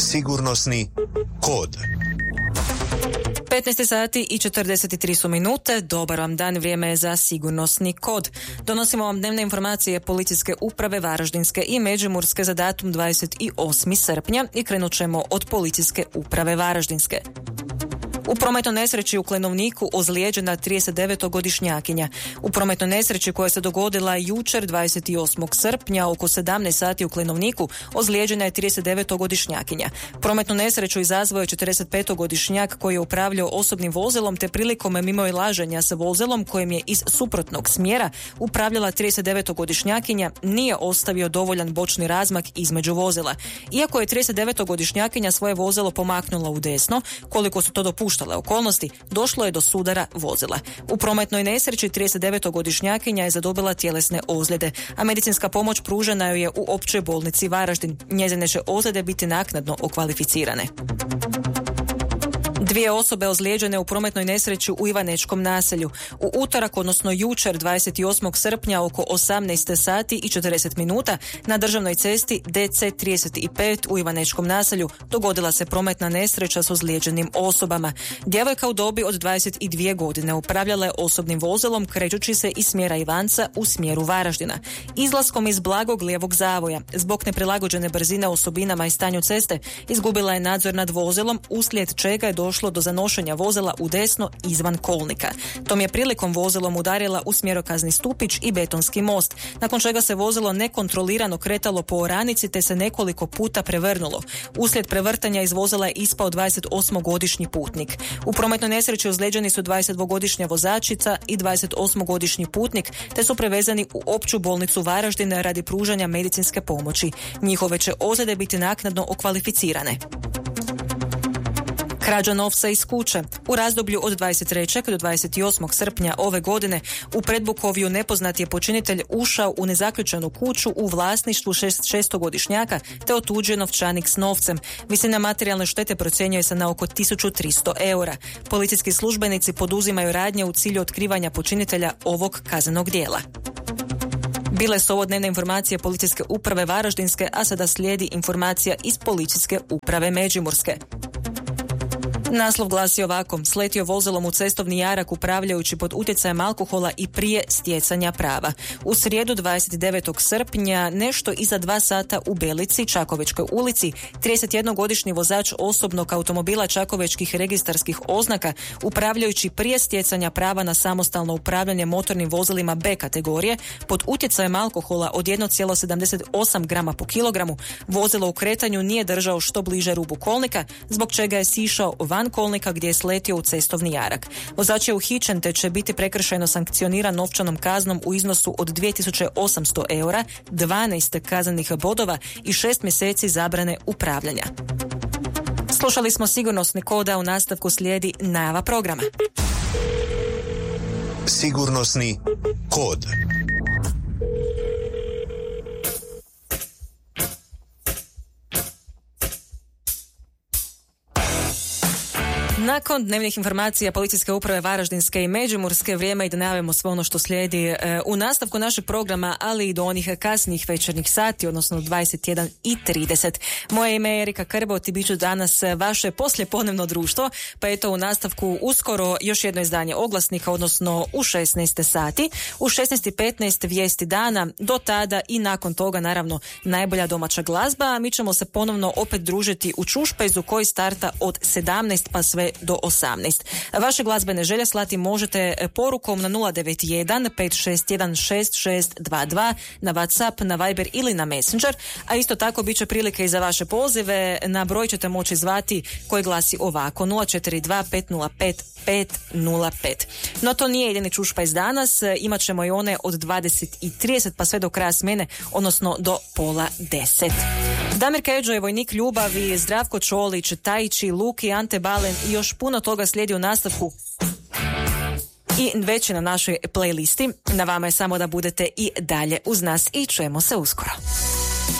Sigurnosni kod. 15 sati i 43 su minute. Dobar vam dan, vrijeme je za sigurnosni kod. Donosimo vam dnevne informacije Policijske uprave Varaždinske i Međimurske za datum 28. srpnja i krenut ćemo od Policijske uprave Varaždinske. U prometnoj nesreći u Klenovniku ozlijeđena 39-godišnjakinja. U prometnoj nesreći koja se dogodila jučer 28. srpnja oko 17 sati u Klenovniku ozlijeđena je 39-godišnjakinja. Prometnu nesreću izazvao je 45-godišnjak koji je upravljao osobnim vozilom te prilikom mimoilaženja sa vozilom kojem je iz suprotnog smjera upravljala 39-godišnjakinja nije ostavio dovoljan bočni razmak između vozila. Iako je 39-godišnjakinja svoje vozilo pomaknula u desno, koliko su to dopuštale okolnosti, došlo je do sudara vozila. U prometnoj nesreći 39-godišnjakinja je zadobila tjelesne ozljede, a medicinska pomoć pružena joj je u općoj bolnici Varaždin. Njezine će ozljede biti naknadno okvalificirane. 2 osobe ozlijeđene u prometnoj nesreći u Ivanečkom naselju. U utorak, odnosno jučer 28. srpnja oko 18 sati i 40 minuta na državnoj cesti DC35 u Ivanečkom naselju dogodila se prometna nesreća s ozlijeđenim osobama. Djevojka u dobi od 22 godine upravljala je osobnim vozilom krećući se iz smjera Ivanca u smjeru Varaždina. Izlaskom iz blagog lijevog zavoja, zbog neprilagođene brzine osobinama i stanju ceste, izgubila je nadzor nad vozilom, uslijed čega je došlo do zanošenja vozila u desno izvan kolnika. Tom je prilikom vozilom udarila u smjerokazni stupić i betonski most, nakon čega se vozilo nekontrolirano kretalo po oranici te se nekoliko puta prevrnulo. Uslijed prevrtanja iz vozila je ispao 28-godišnji putnik. U prometnoj nesreći ozlijeđeni su 22-godišnja vozačica i 28-godišnji putnik te su prevezani u opću bolnicu Varaždin radi pružanja medicinske pomoći. Njihove će ozljede biti naknadno okvalificirane. Krađa novca iz kuće. U razdoblju od 23. do 28. srpnja ove godine u Predbukovju nepoznat je počinitelj ušao u nezaključanu kuću u vlasništvu 6-godišnjaka te otuđio novčanik s novcem. Visina materijalne štete procjenjuje se na oko 1300 eura. Policijski službenici poduzimaju radnje u cilju otkrivanja počinitelja ovog kaznenog djela. Bile su ovo dnevne informacije Policijske uprave Varaždinske, a sada slijedi informacija iz Policijske uprave Međimurske. Naslov glasi ovako: sletio vozilom u cestovni jarak upravljajući pod utjecajem alkohola i prije stjecanja prava. U srijedu 29. srpnja nešto iza 2 sata u Belici, Čakovečkoj ulici, 31-godišnji vozač osobnog automobila čakovečkih registarskih oznaka upravljajući prije stjecanja prava na samostalno upravljanje motornim vozilima B kategorije pod utjecajem alkohola od 1,78 grama po kilogramu, vozilo u kretanju nije držao što bliže rubu kolnika, zbog čega je sišao van kolnika gdje je sletio u cestovni jarak. Vozač je uhićen te će biti prekršajno sankcioniran novčanom kaznom u iznosu od 2800 eura, 12 kaznenih bodova i 6 mjeseci zabrane upravljanja. Slušali smo sigurnosni kod, a u nastavku slijedi najava programa. Sigurnosni kod. Nakon dnevnih informacija Policijske uprave Varaždinske i Međimurske, vrijeme je da najavimo sve ono što slijedi u nastavku našeg programa, ali i do onih kasnijih večernjih sati, odnosno 21:30. Moje ime je Erika Krbot i bit ću danas vaše poslijepodnevno društvo, pa eto u nastavku uskoro još jedno izdanje oglasnika, odnosno u 16 sati. U 16:15 vijesti dana, do tada i nakon toga naravno najbolja domaća glazba, a mi ćemo se ponovno opet družiti u Čušpezu koji starta od 17 pa sve do 18. Vaše glazbene želje slati možete porukom na 091 561 6622 na WhatsApp, na Viber ili na Messenger, a isto tako bit će prilike i za vaše pozive. Na broj ćete moći zvati koji glasi ovako: 042 505 505. No to nije jedini Čušpajz danas, imat ćemo i one od 20:30 pa sve do kraja smjene, odnosno do 9:30. Damir Kedžo je vojnik ljubavi, Zdravko Čolić, Tajči, Luki, Ante Balen i još puno toga slijedi u nastavku i već je na našoj playlisti. Na vama je samo da budete i dalje uz nas i čujemo se uskoro.